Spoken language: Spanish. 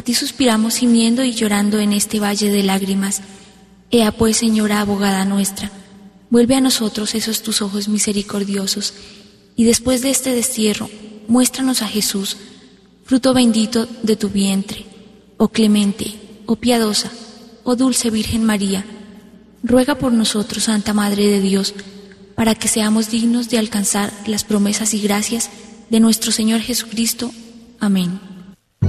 ti suspiramos gimiendo y llorando en este valle de lágrimas. Ea pues, Señora abogada nuestra, vuelve a nosotros esos tus ojos misericordiosos, y después de este destierro, muéstranos a Jesús, fruto bendito de tu vientre. Oh clemente, oh piadosa, oh dulce Virgen María, ruega por nosotros, Santa Madre de Dios, para que seamos dignos de alcanzar las promesas y gracias de nuestro Señor Jesucristo. Amén.